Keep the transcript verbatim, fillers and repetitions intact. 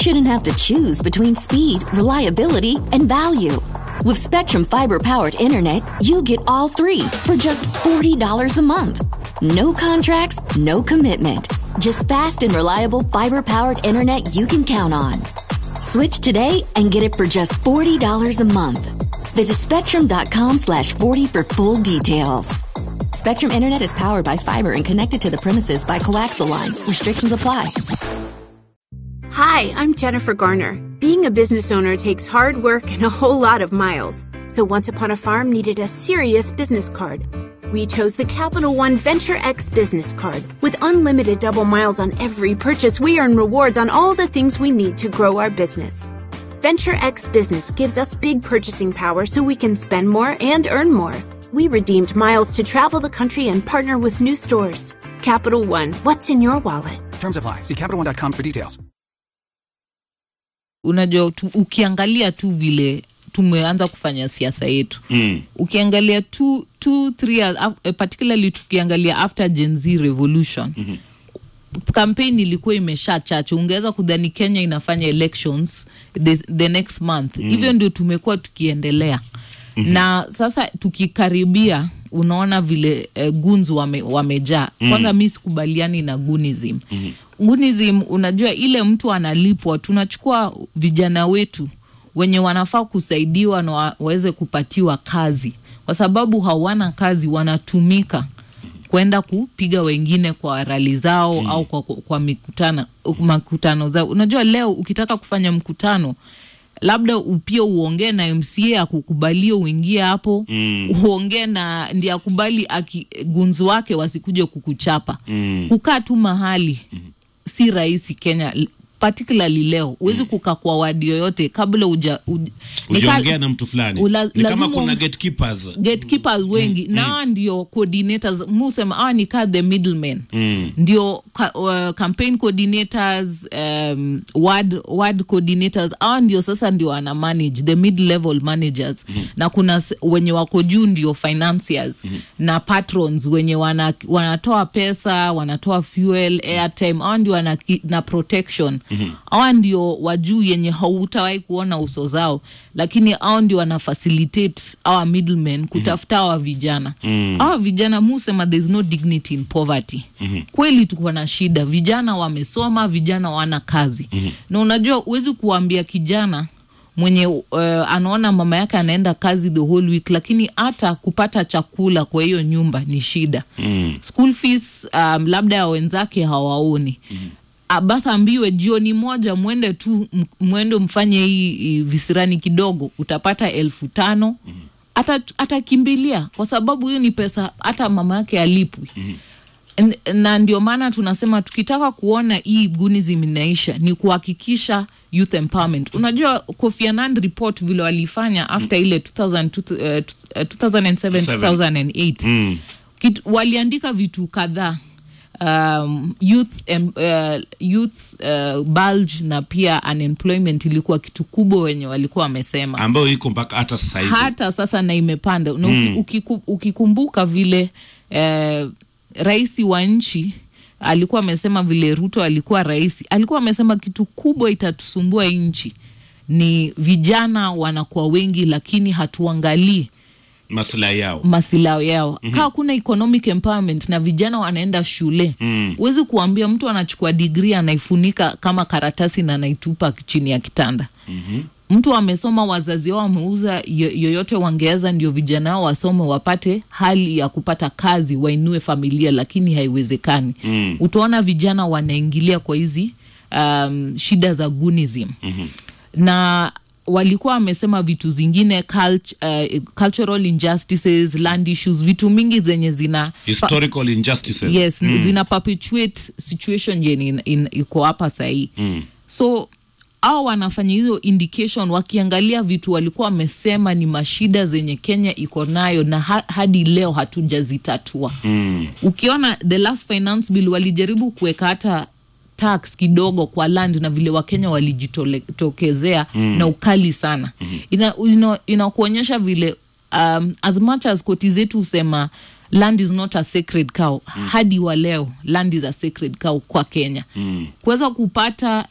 shouldn't have to choose between speed, reliability, and value. With Spectrum Fiber-powered internet, you get all three for just forty dollars a month. No contracts, no commitment. Just fast and reliable fiber-powered internet you can count on. Switch today and get it for just forty dollars a month. Visit spectrum.com slash 40 for full details. Spectrum Internet is powered by fiber and connected to the premises by coaxial lines. Restrictions apply. Hi, I'm Jennifer Garner. Being a business owner takes hard work and a whole lot of miles. So Once Upon a Farm needed a serious business card. We chose the Capital One Venture X business card. With unlimited double miles on every purchase, we earn rewards on all the things we need to grow our business. Venture X Business gives us big purchasing power so we can spend more and earn more. We redeemed miles to travel the country and partner with new stores. Capital One, what's in your wallet? Terms apply. See capital one dot com for details. Unajua tu, ukiangalia tu vile tumeanza kufanya siasa yetu. Mm. Ukiangalia two, two, three years, uh, particularly tukiangalia after Gen Z revolution. Mm-hmm. Campaign ilikuwa imesha chacho. Ungeweza kudhani Kenya inafanya elections the, the next month. Mm. Hivyo ndio tumekuwa tukiendelea. Mm-hmm. Na sasa tukikaribia unaona vile uh, guns wame, wamejaa. Mm. Kwanza mimi sikubaliani na gunism. Mm-hmm. Gunism, unajua ile mtu analipwa, tunachukua vijana wetu wenye wanafaa kusaidiwa na wa, waweze kupatiwa kazi. Kwa sababu hawana kazi, wanatumika kwenda kupiga wengine kwa rali zao. Mm. Au kwa, kwa mikutano, makutano zao. Unajua leo ukitaka kufanya mkutano, labda upia uongee na M C A akukubalie uingie hapo. Mm. Uongee na ndiye akubali gunzu wake wasikuje kukuchapa. Mm. Kukaa tu mahali mm. si rahisi Kenya, particularly leo. Uwezi mm. kukaa kwa wadi yoyote kabla uja, uja ujiongea na mtu fulani. Ula, ni kama kuna gatekeepers. Gatekeepers wengi. Mm. Na mm. ndio coordinators. Musema awa ni ka the middlemen. Mm. Ndio ka, uh, campaign coordinators, um, ward, ward coordinators. Awa ndio sasa ndio wana manage, the mid-level managers. Mm. Na kuna wenye wako juu ndio financiers. Mm. Na patrons wenye wana, wanatoa pesa, wanatoa fuel, airtime. Awa ndio wana na protection. Mm-hmm. Hawa ndio wajuu yenye hautawahi kuona uso zao, lakini hao ndio wana facilitate our middlemen kutafuta hawa mm-hmm. vijana. Mm-hmm. Hawa vijana musema there's no dignity in poverty. Mm-hmm. Kweli tuko na shida, vijana wamesoma, vijana wana kazi. Mm-hmm. Na unajua uwezi kuambia kijana mwenye uh, anaona mama yake anaenda kazi the whole week, lakini hata kupata chakula kwa hiyo nyumba ni shida. Mm-hmm. School fees um, labda ya wenzake hawaoni. Mm-hmm. Basa ambiwe jioni moja mwende tu mwende mfanye hii, hii visirani kidogo, utapata elfu tano. Mm-hmm. Ata atakimbilia kwa sababu hiyo ni pesa hata mama yake alipwi. Mm-hmm. Na ndio maana tunasema tukitaka kuona hii gunism inaisha ni kuhakikisha youth empowerment. Unajua Kofi Annan report vile walifanya after mm-hmm. ile two thousand, uh, two thousand seven two thousand eight. Mm. Kitu, waliandika vitu kadhaa. Um, youth um, uh, youth uh, bulge na pia unemployment ilikuwa kitu kubwa wenye walikuwa wamesema, ambayo iko mpaka hata sasa hivi hata sasa na imepanda. Mm. Ukiku, ukikumbuka vile uh, rais wa nchi alikuwa amesema, vile Ruto alikuwa rais, alikuwa amesema kitu kubwa itatusumbua nchi ni vijana wanakuwa wengi lakini hatuangalii maslahi yao. Maslahi yao. Mm-hmm. Kaa kuna economic empowerment na vijana wanaenda shule. Mm. Uwezi kuambia mtu anachukua degree anaifunika kama karatasi na anaitupa chini ya kitanda. Mm-hmm. Mtu amesoma, wazazi wao wameuza yoyote wangeweza ndio vijana wao wasome wapate hali ya kupata kazi, wainue familia, lakini haiwezekani. Mm. Utaona vijana wanaingilia kwa hizi um, shida za gunism. Mm-hmm. Na walikuwa wamesema vitu zingine, cult, uh, cultural injustices, land issues, vitu mingi zenye zina historical injustices. Yes, mm. zina perpetuate situation yenye iko hapa sahi. Mm. So au wanafanya hizo indication wakiangalia vitu walikuwa wamesema ni mashida zenye Kenya iko nayo na ha- hadi leo hatujazitatua. Mm. Ukiona the last finance bill walijaribu kuweka hata tax kidogo kwa land na vile Wakenya walijitokezea mm. na ukali sana. Mm. Ina, ina, inakuonyesha vile um, as much as koti zetu usema land is not a sacred cow. Mm. Hadi wa leo land is a sacred cow kwa Kenya. Mm. Kuweza kupata